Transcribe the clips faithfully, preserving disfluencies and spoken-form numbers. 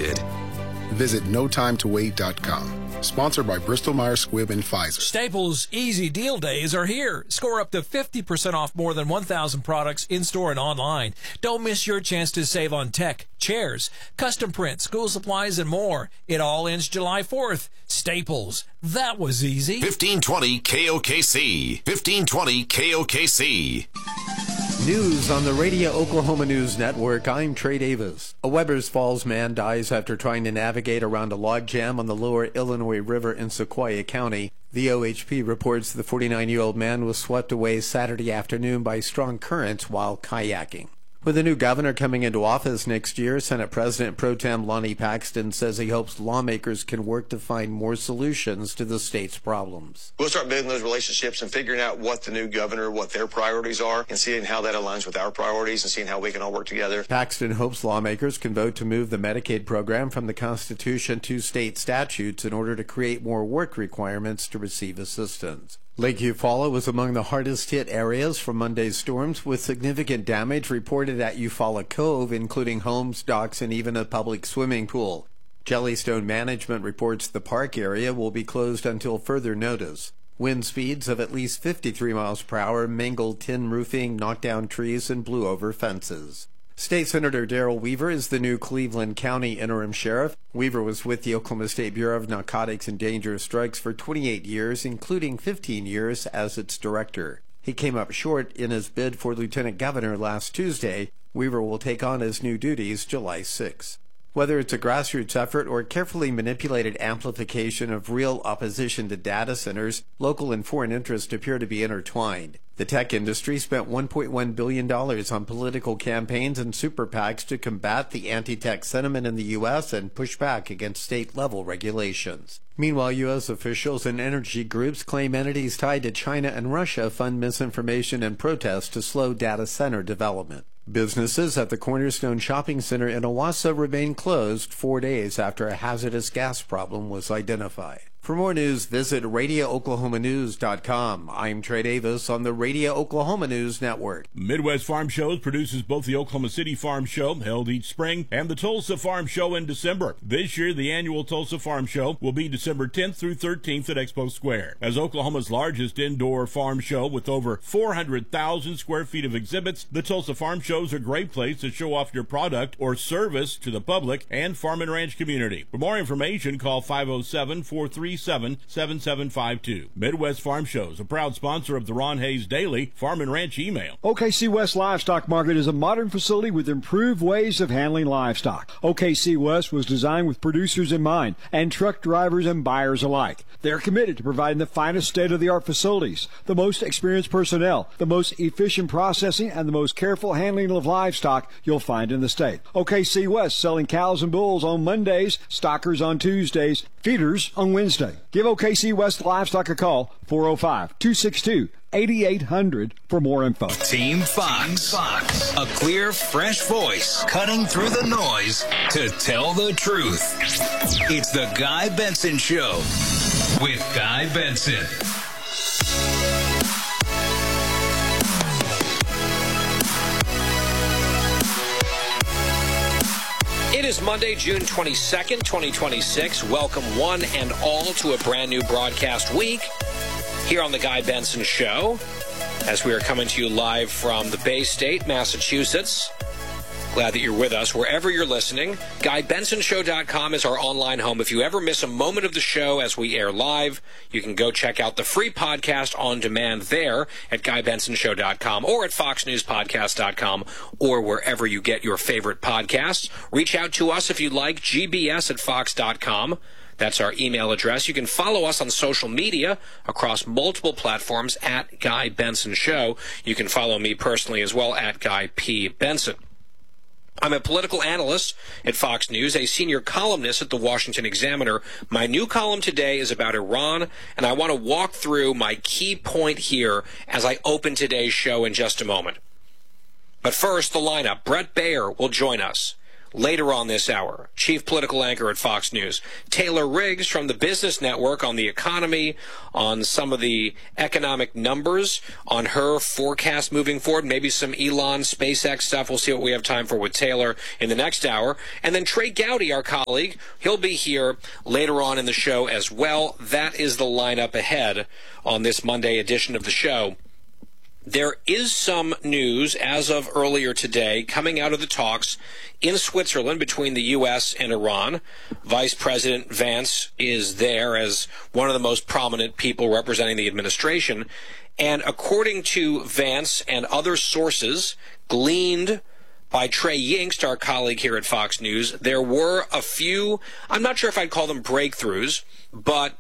did. Visit no time to wait dot com. Sponsored by Bristol Myers Squibb and Pfizer. Staples Easy Deal Days are here. Score up to fifty percent off more than one thousand products in-store and online. Don't miss your chance to save on tech, chairs, custom print, school supplies, and more. It all ends July fourth. Staples. That was easy. fifteen twenty K O K C. fifteen twenty K O K C. News on the Radio Oklahoma News Network. I'm Trey Davis. A Webbers Falls man dies after trying to navigate around a log jam on the lower Illinois River in Sequoyah County. The O H P reports the forty-nine-year-old man was swept away Saturday afternoon by strong currents while kayaking. With the new governor coming into office next year, Senate President Pro Tem Lonnie Paxton says he hopes lawmakers can work to find more solutions to the state's problems. We'll start building those relationships and figuring out what the new governor, what their priorities are, and seeing how that aligns with our priorities and seeing how we can all work together. Paxton hopes lawmakers can vote to move the Medicaid program from the Constitution to state statutes in order to create more work requirements to receive assistance. Lake Eufaula was among the hardest hit areas from Monday's storms, with significant damage reported at Eufaula Cove, including homes, docks, and even a public swimming pool. Jellystone Management reports the park area will be closed until further notice. Wind speeds of at least fifty-three miles per hour mangled tin roofing, knocked down trees, and blew over fences. State Senator Darrell Weaver is the new Cleveland County interim sheriff. Weaver was with the Oklahoma State Bureau of Narcotics and Dangerous Drugs for twenty-eight years, including fifteen years as its director. He came up short in his bid for lieutenant governor last Tuesday. Weaver will take on his new duties July sixth. Whether it's a grassroots effort or carefully manipulated amplification of real opposition to data centers, local and foreign interests appear to be intertwined. The tech industry spent one point one billion dollars on political campaigns and super PACs to combat the anti-tech sentiment in the U S and push back against state-level regulations. Meanwhile, U S officials and energy groups claim entities tied to China and Russia fund misinformation and protests to slow data center development. Businesses at the Cornerstone Shopping Center in Owasso remain closed four days after a hazardous gas problem was identified. For more news, visit radio oklahoma news dot com. I'm Trey Davis on the Radio Oklahoma News Network. Midwest Farm Shows produces both the Oklahoma City Farm Show, held each spring, and the Tulsa Farm Show in December. This year, the annual Tulsa Farm Show will be December tenth through thirteenth at Expo Square. As Oklahoma's largest indoor farm show with over four hundred thousand square feet of exhibits, the Tulsa Farm Show is a great place to show off your product or service to the public and farm and ranch community. For more information, call five oh seven, four three seven, seven seven five two. Midwest Farm Shows, a proud sponsor of the Ron Hayes Daily Farm and Ranch email. O K C West Livestock Market is a modern facility with improved ways of handling livestock. O K C West was designed with producers in mind and truck drivers and buyers alike. They're committed to providing the finest state-of-the-art facilities, the most experienced personnel, the most efficient processing, and the most careful handling of livestock you'll find in the state. O K C West selling cows and bulls on Mondays, stockers on Tuesdays, feeders on Wednesday. Give O K C West Livestock a call, four oh five, two six two, eight eight hundred for more info. Team Fox. Fox. A clear, fresh voice cutting through the noise to tell the truth. It's the Guy Benson Show with Guy Benson. It is Monday, June twenty-second, twenty twenty-six. Welcome one and all to a brand new broadcast week here on the Guy Benson Show, as we are coming to you live from the Bay State, Massachusetts. Glad that you're with us wherever you're listening. Guy Benson Show dot com is our online home. If you ever miss a moment of the show as we air live, you can go check out the free podcast on demand there at Guy Benson Show dot com or at Fox News Podcast dot com or wherever you get your favorite podcasts. Reach out to us if you'd like, G B S at Fox dot com. That's our email address. You can follow us on social media across multiple platforms at Guy Benson Show. You can follow me personally as well at Guy P. Benson. I'm a political analyst at Fox News, a senior columnist at the Washington Examiner. My new column today is about Iran, and I want to walk through my key point here as I open today's show in just a moment. But first, the lineup. Brett Baer will join us. later on this hour, chief political anchor at Fox News. Taylor Riggs from the Business Network on the economy, on some of the economic numbers, on her forecast moving forward, maybe some Elon, SpaceX stuff. We'll see what we have time for with Taylor in the next hour. And then Trey Gowdy, our colleague, he'll be here later on in the show as well. That is the lineup ahead on this Monday edition of the show. There is some news as of earlier today coming out of the talks in Switzerland between the U S and Iran. Vice President Vance is there as one of the most prominent people representing the administration. And according to Vance and other sources gleaned by Trey Yingst, our colleague here at Fox News, there were a few, I'm not sure if I'd call them breakthroughs, but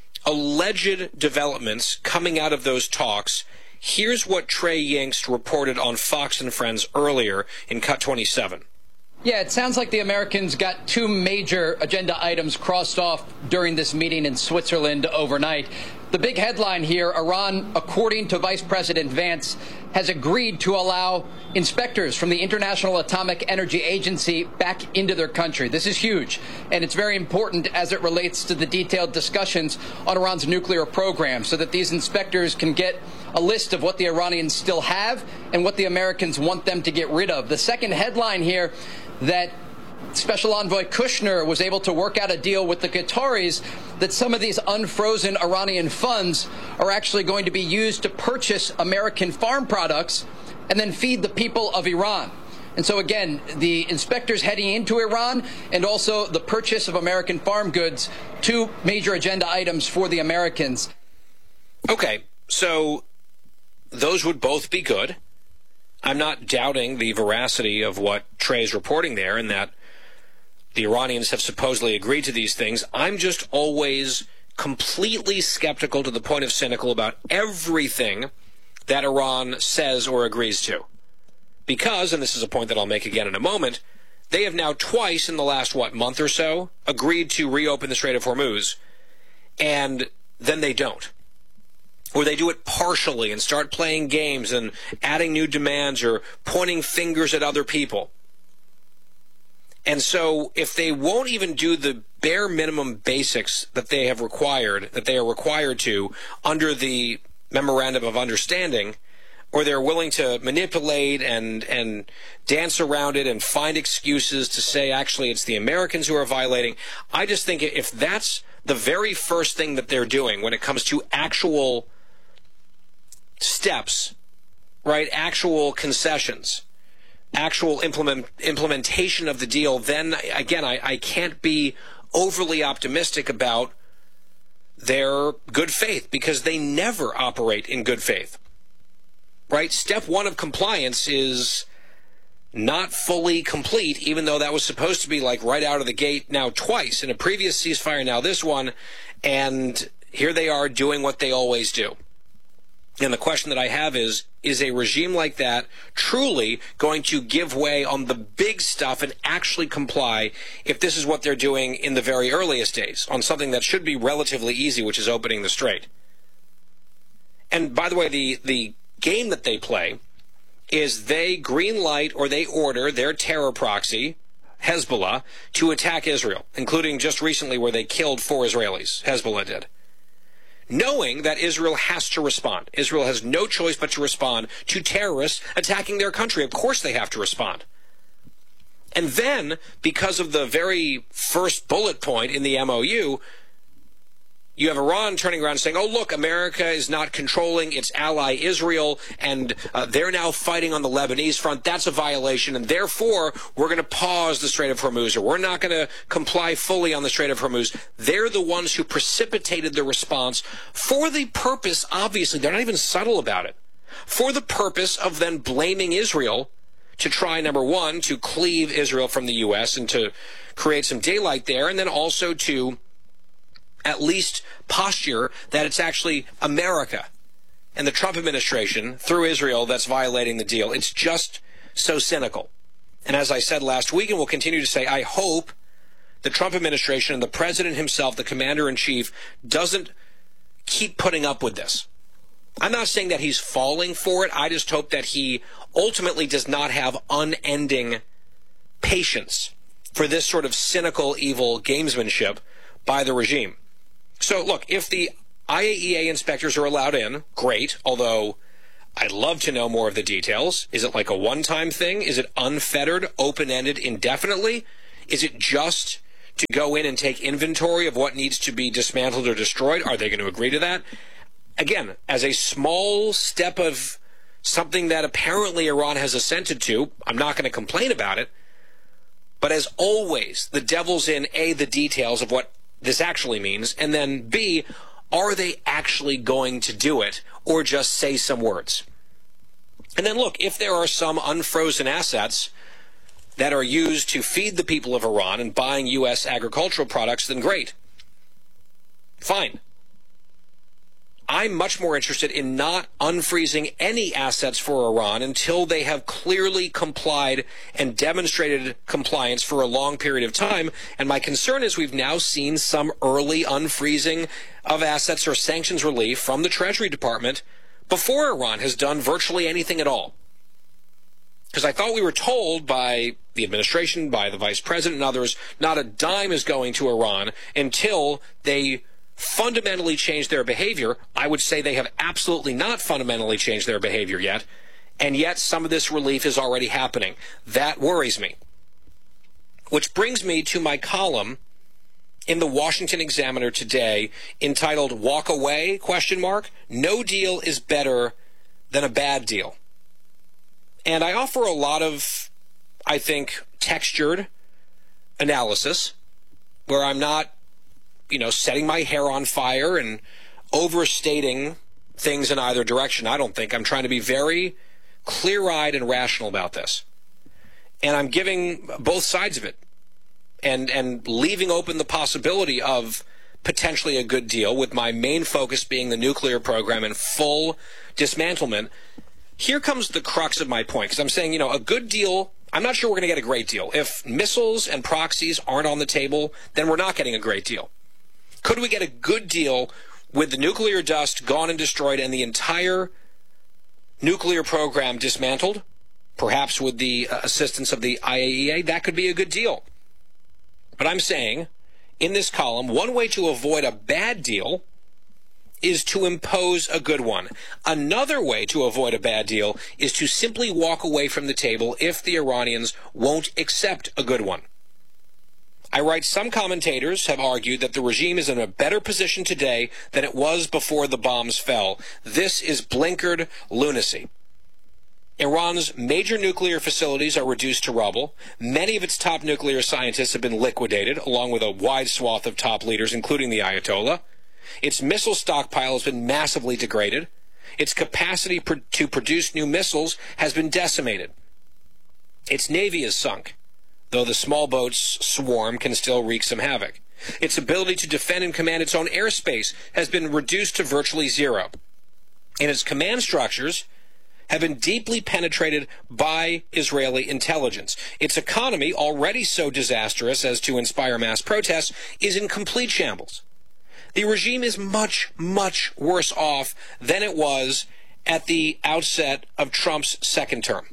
alleged developments coming out of those talks. Here's what Trey Yingst reported on Fox and Friends earlier in Cut twenty-seven. Yeah, it sounds like the Americans got two major agenda items crossed off during this meeting in Switzerland overnight. The big headline here, Iran, according to Vice President Vance, has agreed to allow inspectors from the International Atomic Energy Agency back into their country. This is huge, and it's very important as it relates to the detailed discussions on Iran's nuclear program, so that these inspectors can get a list of what the Iranians still have and what the Americans want them to get rid of. The second headline here, that Special Envoy Kushner was able to work out a deal with the Qataris that some of these unfrozen Iranian funds are actually going to be used to purchase American farm products and then feed the people of Iran. And so, again, the inspectors heading into Iran and also the purchase of American farm goods, two major agenda items for the Americans. Okay, so those would both be good. I'm not doubting the veracity of what Trey's reporting there and that the Iranians have supposedly agreed to these things. I'm just always completely skeptical to the point of cynical about everything that Iran says or agrees to. Because, and this is a point that I'll make again in a moment, they have now twice in the last, what, month or so, agreed to reopen the Strait of Hormuz, and then they don't. Or they do it partially and start playing games and adding new demands or pointing fingers at other people. And so if they won't even do the bare minimum basics that they have required, that they are required to under the Memorandum of Understanding, or they're willing to manipulate and, and dance around it and find excuses to say, actually, it's the Americans who are violating, I just think if that's the very first thing that they're doing when it comes to actual steps, right, actual concessions, actual implement, implementation of the deal, then, again, I, I can't be overly optimistic about their good faith, because they never operate in good faith, right? Step one of compliance is not fully complete, even though that was supposed to be like right out of the gate now twice in a previous ceasefire, now this one, and here they are doing what they always do. And the question that I have is, is a regime like that truly going to give way on the big stuff and actually comply if this is what they're doing in the very earliest days on something that should be relatively easy, which is opening the strait? And by the way, the, the game that they play is they green light or they order their terror proxy, Hezbollah, to attack Israel, including just recently where they killed four Israelis, Hezbollah did, knowing that Israel has to respond. Israel has no choice but to respond to terrorists attacking their country. Of course they have to respond. And then, because of the very first bullet point in the M O U, you have Iran turning around and saying, oh, look, America is not controlling its ally Israel, and uh, they're now fighting on the Lebanese front. That's a violation, and therefore we're going to pause the Strait of Hormuz, or we're not going to comply fully on the Strait of Hormuz. They're the ones who precipitated the response for the purpose, obviously, they're not even subtle about it, for the purpose of then blaming Israel to try, number one, to cleave Israel from the U S and to create some daylight there, and then also to at least posture that it's actually America and the Trump administration through Israel that's violating the deal. It's just so cynical. And as I said last week, and will continue to say, I hope the Trump administration and the president himself, the commander-in-chief, doesn't keep putting up with this. I'm not saying that he's falling for it. I just hope that he ultimately does not have unending patience for this sort of cynical, evil gamesmanship by the regime. So, look, if the I A E A inspectors are allowed in, great, although I'd love to know more of the details. Is it like a one-time thing? Is it unfettered, open-ended, indefinitely? Is it just to go in and take inventory of what needs to be dismantled or destroyed? Are they going to agree to that? Again, as a small step of something that apparently Iran has assented to, I'm not going to complain about it. But as always, the devil's in, A, the details of what this actually means, and then, B, are they actually going to do it or just say some words? And then, look, if there are some unfrozen assets that are used to feed the people of Iran and buying U S agricultural products, then great. Fine. I'm much more interested in not unfreezing any assets for Iran until they have clearly complied and demonstrated compliance for a long period of time. And my concern is we've now seen some early unfreezing of assets or sanctions relief from the Treasury Department before Iran has done virtually anything at all. Because I thought we were told by the administration, by the vice president and others, not a dime is going to Iran until they fundamentally change their behavior. I would say they have absolutely not fundamentally changed their behavior yet, and yet some of this relief is already happening. That worries me. Which brings me to my column in the Washington Examiner today entitled Walk Away, question mark, No Deal is Better Than a Bad Deal. And I offer a lot of, I think, textured analysis where I'm not, you know, setting my hair on fire and overstating things in either direction. I don't think. I'm trying to be very clear-eyed and rational about this. And I'm giving both sides of it and, and leaving open the possibility of potentially a good deal, with my main focus being the nuclear program and full dismantlement. Here comes the crux of my point, because I'm saying, you know, a good deal, I'm not sure we're going to get a great deal. If missiles and proxies aren't on the table, then we're not getting a great deal. Could we get a good deal with the nuclear dust gone and destroyed and the entire nuclear program dismantled? Perhaps with the uh, assistance of the I A E A, that could be a good deal. But I'm saying, in this column, one way to avoid a bad deal is to impose a good one. Another way to avoid a bad deal is to simply walk away from the table if the Iranians won't accept a good one. I write, some commentators have argued that the regime is in a better position today than it was before the bombs fell. This is blinkered lunacy. Iran's major nuclear facilities are reduced to rubble. Many of its top nuclear scientists have been liquidated, along with a wide swath of top leaders, including the Ayatollah. Its missile stockpile has been massively degraded. Its capacity pr- to produce new missiles has been decimated. Its navy is sunk, though the small boats swarm can still wreak some havoc. Its ability to defend and command its own airspace has been reduced to virtually zero. And its command structures have been deeply penetrated by Israeli intelligence. Its economy, already so disastrous as to inspire mass protests, is in complete shambles. The regime is much, much worse off than it was at the outset of Trump's second term.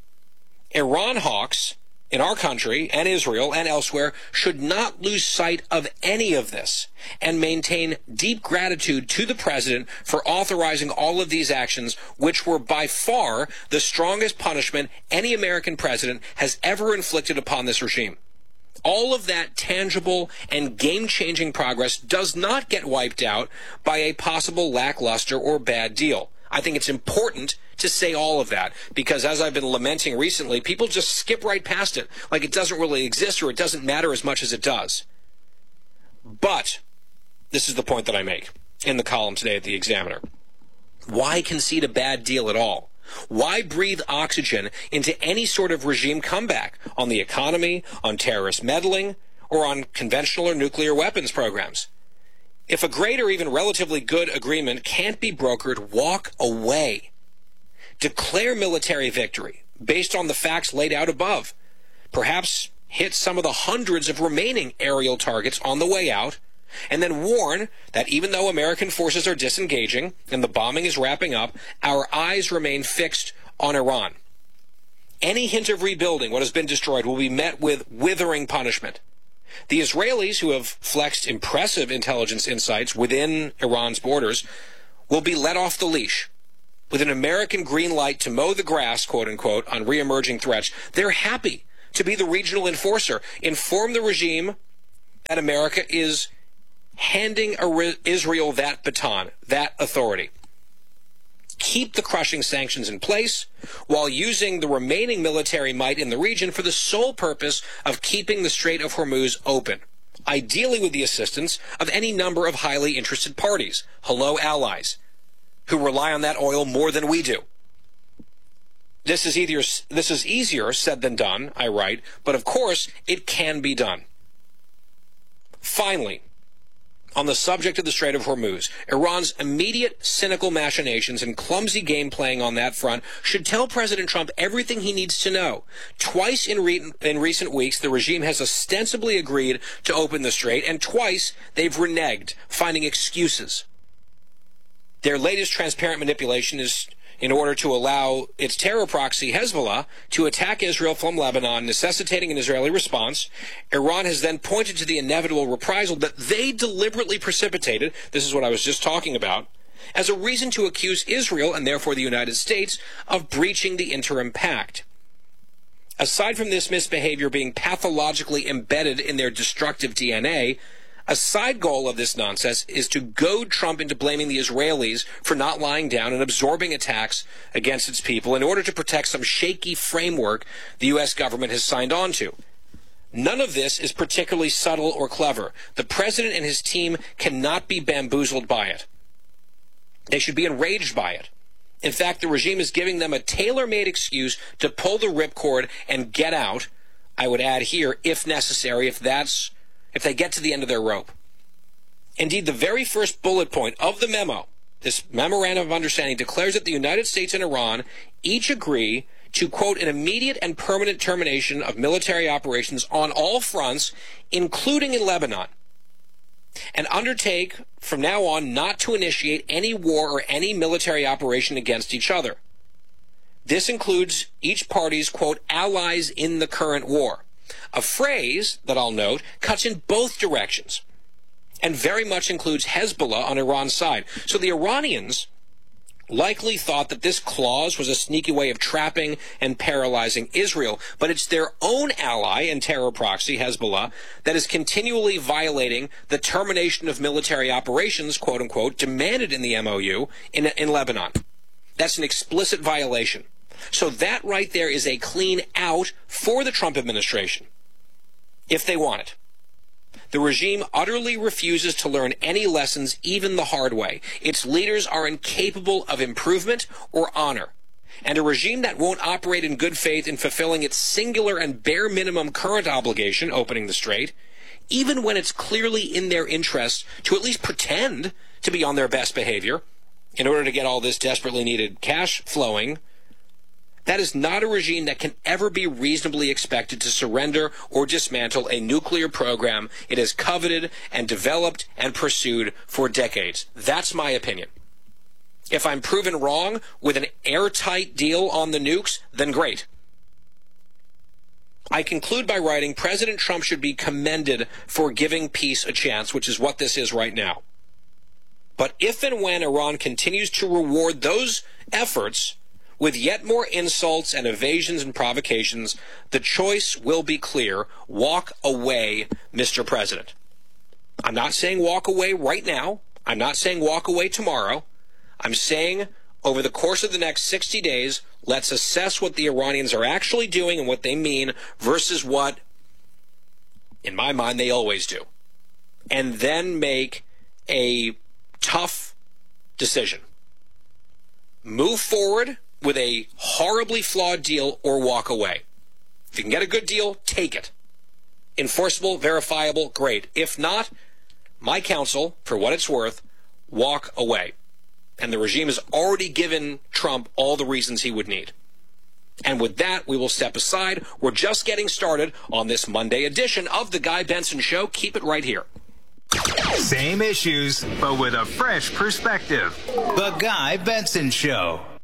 Iran hawks in our country and Israel and elsewhere should not lose sight of any of this and maintain deep gratitude to the president for authorizing all of these actions, which were by far the strongest punishment any American president has ever inflicted upon this regime. All of that tangible and game-changing progress does not get wiped out by a possible lackluster or bad deal. I think it's important to say all of that, because as I've been lamenting recently, people just skip right past it, like it doesn't really exist or it doesn't matter as much as it does. But this is the point that I make in the column today at the Examiner. Why concede a bad deal at all? Why breathe oxygen into any sort of regime comeback on the economy, on terrorist meddling, or on conventional or nuclear weapons programs? If a great or even relatively good agreement can't be brokered, walk away. Declare military victory based on the facts laid out above. Perhaps hit some of the hundreds of remaining aerial targets on the way out, and then warn that even though American forces are disengaging and the bombing is wrapping up, our eyes remain fixed on Iran. Any hint of rebuilding what has been destroyed will be met with withering punishment. The Israelis, who have flexed impressive intelligence insights within Iran's borders, will be let off the leash. With an American green light to mow the grass, quote-unquote, on re-emerging threats, they're happy to be the regional enforcer, inform the regime that America is handing Israel that baton, that authority. Keep the crushing sanctions in place while using the remaining military might in the region for the sole purpose of keeping the Strait of Hormuz open, ideally with the assistance of any number of highly interested parties, hello allies, who rely on that oil more than we do. This is easier, this is easier said than done, I write, but of course it can be done. Finally, on the subject of the Strait of Hormuz, Iran's immediate cynical machinations and clumsy game playing on that front should tell President Trump everything he needs to know. Twice in, re- in recent weeks, the regime has ostensibly agreed to open the strait, and twice they've reneged, finding excuses. Their latest transparent manipulation is in order to allow its terror proxy Hezbollah to attack Israel from Lebanon, necessitating an Israeli response. Iran has then pointed to the inevitable reprisal that they deliberately precipitated, this is what I was just talking about, as a reason to accuse Israel, and therefore the United States, of breaching the interim pact. Aside from this misbehavior being pathologically embedded in their destructive D N A, a side goal of this nonsense is to goad Trump into blaming the Israelis for not lying down and absorbing attacks against its people in order to protect some shaky framework the U S government has signed on to. None of this is particularly subtle or clever. The president and his team cannot be bamboozled by it. They should be enraged by it. In fact, the regime is giving them a tailor-made excuse to pull the ripcord and get out, I would add here, if necessary, if that's if they get to the end of their rope. Indeed, the very first bullet point of the memo, this memorandum of understanding, declares that the United States and Iran each agree to, quote, an immediate and permanent termination of military operations on all fronts, including in Lebanon, and undertake from now on not to initiate any war or any military operation against each other. This includes each party's, quote, allies in the current war. A phrase that I'll note cuts in both directions and very much includes Hezbollah on Iran's side. So the Iranians likely thought that this clause was a sneaky way of trapping and paralyzing Israel, but it's their own ally and terror proxy, Hezbollah, that is continually violating the termination of military operations, quote unquote, demanded in the M O U in, in Lebanon. That's an explicit violation. So that right there is a clean out for the Trump administration, if they want it. The regime utterly refuses to learn any lessons, even the hard way. Its leaders are incapable of improvement or honor. And a regime that won't operate in good faith in fulfilling its singular and bare minimum current obligation, opening the strait, even when it's clearly in their interest to at least pretend to be on their best behavior in order to get all this desperately needed cash flowing, that is not a regime that can ever be reasonably expected to surrender or dismantle a nuclear program it has coveted and developed and pursued for decades. That's my opinion. If I'm proven wrong with an airtight deal on the nukes, then great. I conclude by writing, President Trump should be commended for giving peace a chance, which is what this is right now. But if and when Iran continues to reward those efforts with yet more insults and evasions and provocations, the choice will be clear. Walk away, Mister President. I'm not saying walk away right now. I'm not saying walk away tomorrow. I'm saying over the course of the next sixty days, let's assess what the Iranians are actually doing and what they mean versus what, in my mind, they always do. And then make a tough decision. Move forward with a horribly flawed deal or walk away. If you can get a good deal, take it. Enforceable, verifiable, great. If not, my counsel, for what it's worth, walk away. And the regime has already given Trump all the reasons he would need. And with that, we will step aside. We're just getting started on this Monday edition of The Guy Benson Show. Keep it right here. Same issues, but with a fresh perspective. The Guy Benson Show.